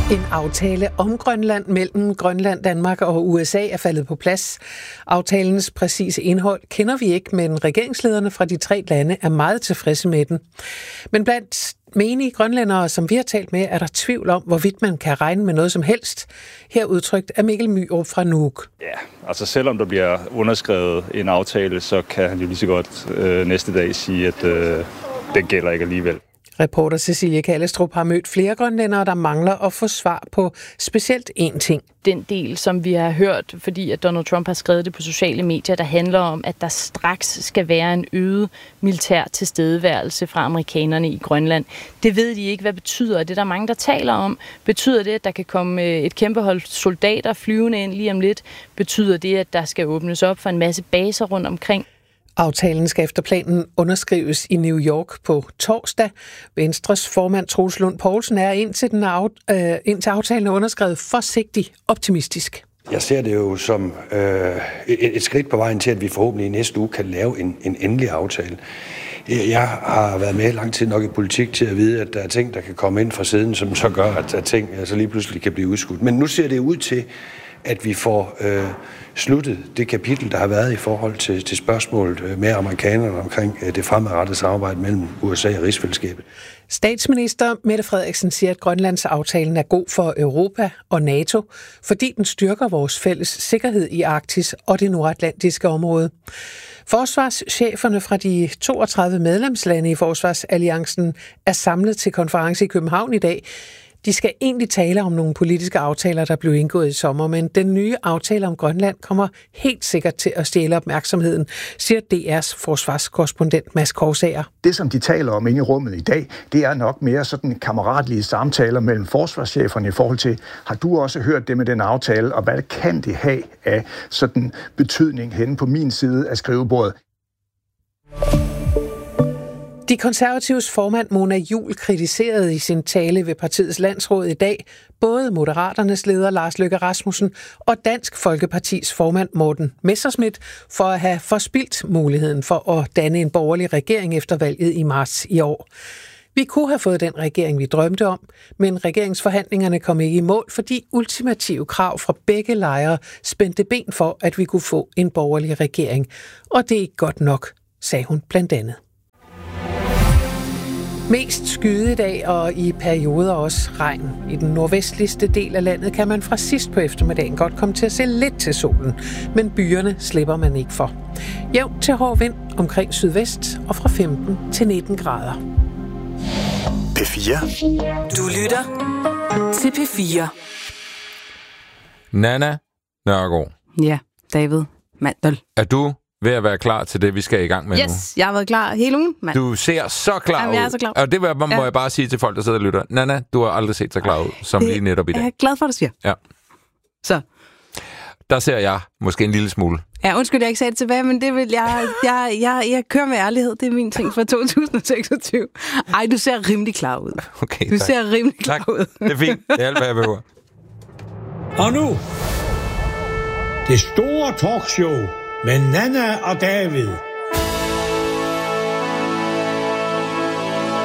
En aftale om Grønland mellem Grønland, Danmark og USA er faldet på plads. Aftalens præcise indhold kender vi ikke, men regeringslederne fra de 3 lande er meget tilfredse med den. Men blandt menige grønlændere, som vi har talt med, er der tvivl om, hvorvidt man kan regne med noget som helst. Her udtrykt af Mikkel Myrup fra Nuuk. Ja, altså selvom der bliver underskrevet en aftale, så kan han jo lige så godt næste dag sige, at den gælder ikke alligevel. Reporter Cecilie Kallestrup har mødt flere grønlændere, der mangler at få svar på specielt én ting. Den del, som vi har hørt, fordi at Donald Trump har skrevet det på sociale medier, der handler om, at der straks skal være en øget militær tilstedeværelse fra amerikanerne i Grønland. Det ved de ikke, hvad betyder. Det er der mange, der taler om. Betyder det, at der kan komme et kæmpe hold soldater flyvende ind lige om lidt? Betyder det, at der skal åbnes op for en masse baser rundt omkring? Aftalen skal efter planen underskrives i New York på torsdag. Venstres formand Troels Lund Poulsen er indtil aftalen er underskrevet forsigtig optimistisk. Jeg ser det jo som et skridt på vejen til, at vi forhåbentlig i næste uge kan lave en endelig aftale. Jeg har været med lang tid nok i politik til at vide, at der er ting, der kan komme ind fra siden, som så gør, at ting altså lige pludselig kan blive udskudt. Men nu ser det ud til, at vi får sluttet det kapitel, der har været i forhold til spørgsmålet med amerikanerne omkring det fremadrettede samarbejde mellem USA og rigsfællesskabet. Statsminister Mette Frederiksen siger, at Grønlandsaftalen er god for Europa og NATO, fordi den styrker vores fælles sikkerhed i Arktis og det nordatlantiske område. Forsvarscheferne fra de 32 medlemslande i Forsvarsalliancen er samlet til konference i København i dag. De skal egentlig tale om nogle politiske aftaler, der blev indgået i sommer, men den nye aftale om Grønland kommer helt sikkert til at stjæle opmærksomheden, siger DR's forsvarskorrespondent Mads Korsager. Det, som de taler om inde i rummet i dag, det er nok mere sådan kammeratlige samtaler mellem forsvarscheferne i forhold til, har du også hørt det med den aftale, og hvad kan det have af sådan betydning henne på min side af skrivebordet? De konservatives formand Mona Juul kritiserede i sin tale ved partiets landsråd i dag både Moderaternes leder Lars Løkke Rasmussen og Dansk Folkepartis formand Morten Messerschmidt for at have forspildt muligheden for at danne en borgerlig regering efter valget i marts i år. Vi kunne have fået den regering, vi drømte om, men regeringsforhandlingerne kom ikke i mål, fordi ultimative krav fra begge lejre spændte ben for, at vi kunne få en borgerlig regering. Og det er ikke godt nok, sagde hun blandt andet. Mest skyde i dag og i perioder også regn. I den nordvestligste del af landet kan man fra sidst på eftermiddagen godt komme til at se lidt til solen, men byerne slipper man ikke for. Jævnt til hård vind omkring sydvest og fra 15 til 19 grader. P4. Du lytter til P4. Nanna Nørgaard. Ja, David Mandel. Er du ved at være klar til det, vi skal i gang med nu? Yes, jeg har været klar hele ugen, mand. Du ser så klar ud. Jeg er så klar. Og det må jeg bare sige til folk, der sidder og lytter. Nanna, du har aldrig set så klar ud, som lige netop i dag. Jeg er glad for, at du siger. Ja. Så. Der ser jeg måske en lille smule. Ja, undskyld, jeg ikke sagde det tilbage, men det vil jeg kører med ærlighed. Det er min ting for 2026. Ej, du ser rimelig klar ud. Okay, du ser rimelig klar ud. Det er fint. Det er alt, hvad jeg behøver. Og nu, det store talkshow med Nanna og David.